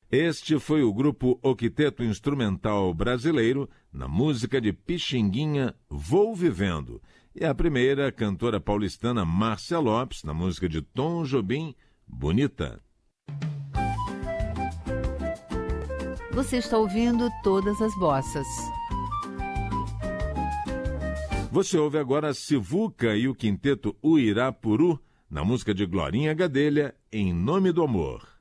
Este foi o grupo Octeto Instrumental Brasileiro, na música de Pixinguinha, Vou Vivendo. E a primeira, a cantora paulistana Márcia Lopes, na música de Tom Jobim, Bonita. Você está ouvindo Todas as Bossas. Você ouve agora Sivuca e o quinteto Uirapuru, na música de Glorinha Gadelha, Em Nome do Amor.